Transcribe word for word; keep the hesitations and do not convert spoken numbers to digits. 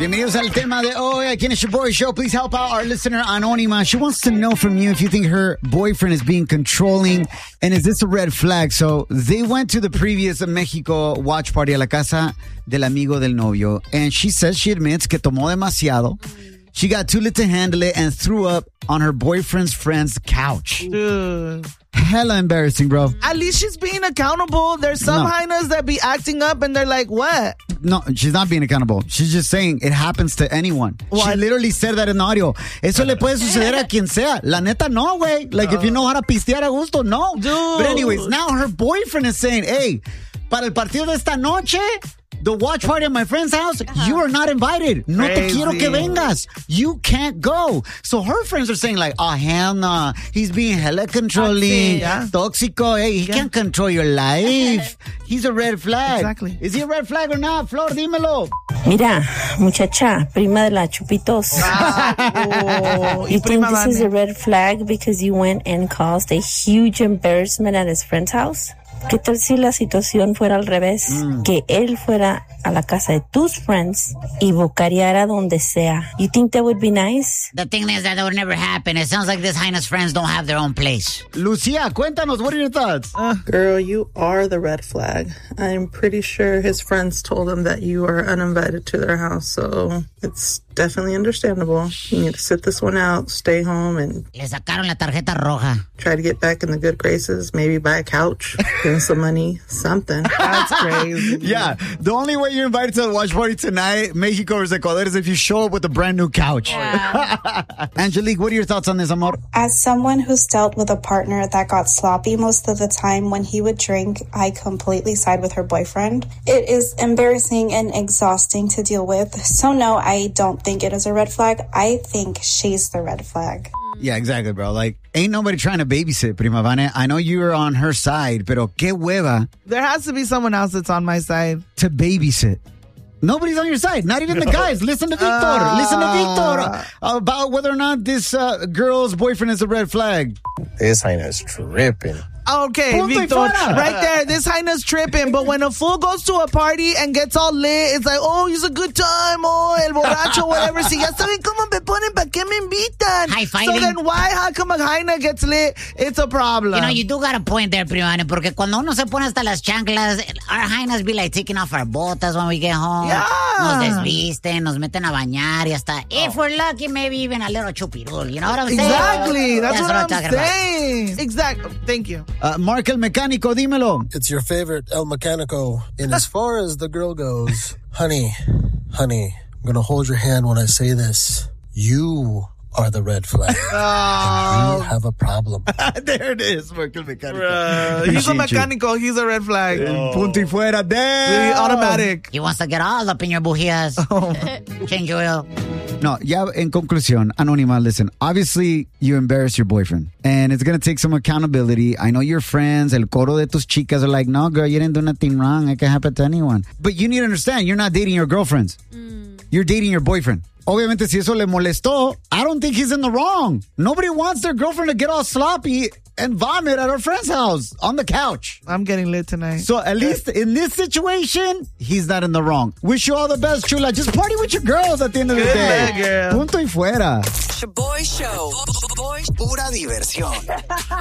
Bienvenidos al tema de hoy aquí en el Shaboy Show. Please help out our listener Anonima. She wants to know from you if you think her boyfriend is being controlling and is this a red flag. So they went to the previous Mexico watch party a la casa del amigo del novio, and she says she admits que tomó demasiado. She got too lit to handle it and threw up on her boyfriend's friend's couch. Dude. Hella embarrassing, bro. At least she's being accountable. There's some No. hyenas that be acting up and they're like, what? No, she's not being accountable. She's just saying it happens to anyone. What? She literally said that in the audio. Eso le puede suceder a quien sea. La neta, no, güey. Like, if you know how to pistear a gusto, no. Dude. But anyways, now her boyfriend is saying, hey, para el partido de esta noche, the watch party at my friend's house, you are not invited. No te Crazy. quiero que vengas. You can't go. So her friends are saying like, oh, hell no. He's being hella controlling. Yeah. Tóxico. Hey, he Yeah. can't control your life. He's a red flag. Exactly. Is he a red flag or not? Flor, dímelo. Mira, muchacha, prima de la Chupitos. Oh, You y think prima this is Vane. a red flag because you went and caused a huge embarrassment at his friend's house? ¿Qué tal si la situación fuera al revés? Mm. Que él fuera a la casa de tus friends y bocareara donde sea. You think that would be nice? The thing is that that would never happen. It sounds like this hyena's friends don't have their own place. Lucia, cuéntanos, what are your thoughts? Girl, you are the red flag. I'm pretty sure his friends told him that you are uninvited to their house, so it's definitely understandable. You need to sit this one out, stay home, and Le sacaron la tarjeta roja. try to get back in the good graces. Maybe buy a couch, give him some money, something. That's crazy. Yeah, the only way you're invited to the watch party tonight, Mexico versus Ecuador, is if you show up with a brand new couch. Angelique, what are your thoughts on this, amor? As someone who's dealt with a partner that got sloppy most of the time when he would drink, I completely side with her boyfriend. It is embarrassing and exhausting to deal with. So no, I don't think it is a red flag. I think she's the red flag. Yeah, exactly, bro. Like, ain't nobody trying to babysit, Prima Vane. I know you're on her side, pero qué hueva There has to be someone else that's on my side. to babysit. Nobody's on your side. Not even the guys. Listen to Victor. Uh, Listen to Victor about whether or not this uh, girl's boyfriend is a red flag. This hyena's tripping. Okay, Punto y Victor, fuera. right there, this hyena's tripping, but when a fool goes to a party and gets all lit, it's like, oh, it's a good time, oh, el borracho, whatever. Si ya saben cómo me ponen, ¿para qué me invitan? High-fiving. So then why, how come a hyena gets lit? It's a problem. You know, you do got a point there, Primane, porque cuando uno se pone hasta las chanclas, our hyenas be like taking off our botas when we get home. Yeah. Nos desvisten, nos meten a bañar y hasta, if we're lucky, maybe even a little chupirul. You know what I'm saying? Exactly. That's, what, I'm talking saying. Exactly. Thank you. Uh, Mark el Mecánico, dímelo. It's your favorite El Mecánico. And as far as the girl goes, honey, honey, I'm going to hold your hand when I say this. You are the red flag. Oh. You have a problem. There it is, Mark el Mecánico. Uh, he's a Appreciate you. mecánico. He's a red flag. Punto y fuera. Damn. Automatic. He wants to get all up in your bujías. Change oil. No, ya en conclusión, Anónima, listen, obviously you embarrassed your boyfriend and it's going to take some accountability. I know your friends, el coro de tus chicas are like, no, girl, you didn't do nothing wrong. It can happen to anyone. But you need to understand, you're not dating your girlfriends. You're dating your boyfriend. Obviamente, si eso le molestó, I don't think he's in the wrong. Nobody wants their girlfriend to get all sloppy and vomit at her friend's house on the couch. I'm getting lit tonight. So at least in this situation, he's not in the wrong. Wish you all the best, Chula. Just party with your girls at the end of the Good day. luck, girl. Punto y fuera. Shaboy Show. Pura diversión.